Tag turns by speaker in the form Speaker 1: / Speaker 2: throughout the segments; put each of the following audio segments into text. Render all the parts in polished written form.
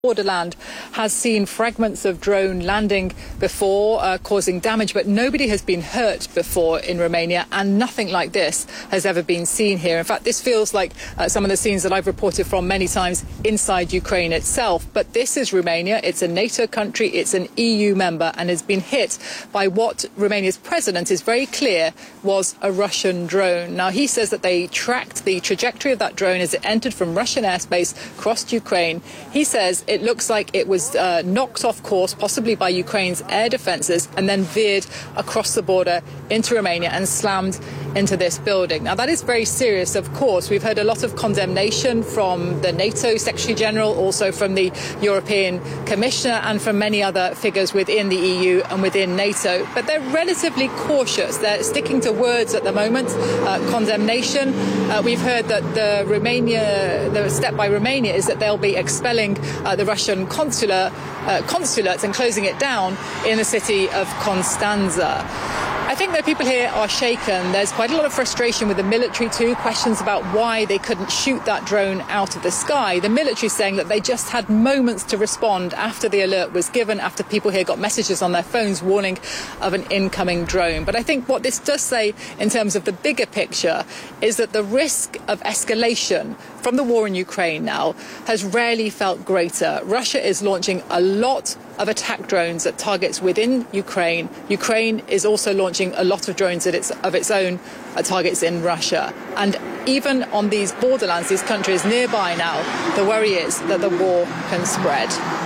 Speaker 1: Borderland has seen fragments of drone landing before, causing damage, but nobody has been hurt before in Romania, and nothing like this has ever been seen here. In fact, this feels like some of the scenes that I've reported from many times inside Ukraine itself. But this is Romania. It's a NATO country. It's an EU member, and has been hit by what Romania's president is very clear was a Russian drone. Now, he says that they tracked the trajectory of that drone as it entered from Russian airspace, crossed Ukraine. He says it looks like it was knocked off course, possibly by Ukraine's air defences, and then veered across the border into Romania and slammed into this building. Now, that is very serious, of course. We've heard a lot of condemnation from the NATO Secretary General, also from the European Commissioner, and from many other figures within the EU and within NATO. But they're relatively cautious. They're sticking to words at the moment, condemnation. We've heard that the step by Romania is that they'll be expelling the Russian consulates and closing it down in the city of Constanza. I think that people here are shaken. There's quite a lot of frustration with the military too, questions about why they couldn't shoot that drone out of the sky. The military saying that they just had moments to respond after the alert was given, after people here got messages on their phones warning of an incoming drone. But I think what this does say in terms of the bigger picture is that the risk of escalation from the war in Ukraine now has rarely felt greater. Russia is launching a lot of attack drones at targets within Ukraine. Ukraine is also launching a lot of drones of its own at targets in Russia. And even on these borderlands, these countries nearby now, the worry is that the war can spread.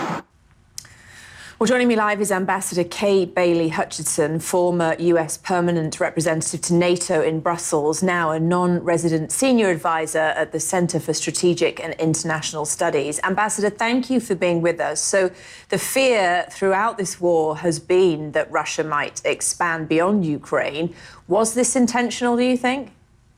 Speaker 2: Well, joining me live is Ambassador Kay Bailey Hutchinson, former US permanent representative to NATO in Brussels, now a non-resident senior advisor at the Centre for Strategic and International Studies. Ambassador, thank you for being with us. So the fear throughout this war has been that Russia might expand beyond Ukraine. Was this intentional, do you think?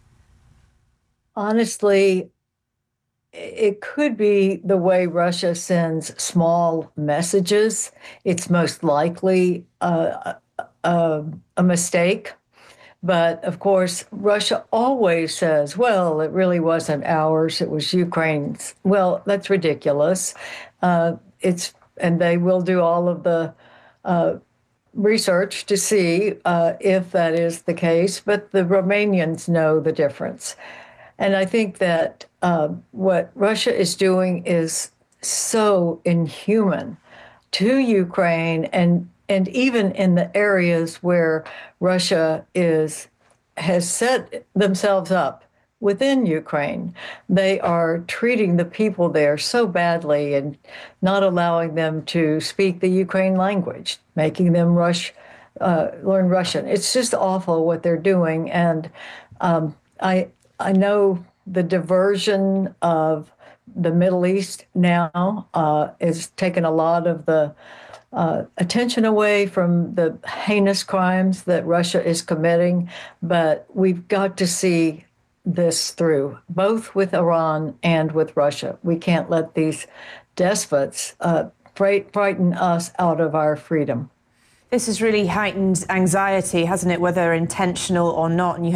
Speaker 3: Honestly, it could be the way Russia sends small messages. It's most likely a mistake. But of course, Russia always says, well, it really wasn't ours, it was Ukraine's. Well, that's ridiculous. And they will do all of the research to see if that is the case. But the Romanians know the difference. And I think that what Russia is doing is so inhuman to Ukraine, and even in the areas where Russia has set themselves up within Ukraine, they are treating the people there so badly and not allowing them to speak the Ukraine language, making them learn Russian. It's just awful what they're doing, and I know the diversion of the Middle East now is taking a lot of the attention away from the heinous crimes that Russia is committing, but we've got to see this through, both with Iran and with Russia. We can't let these despots frighten us out of our freedom.
Speaker 2: This has really heightened anxiety, hasn't it, whether intentional or not? And you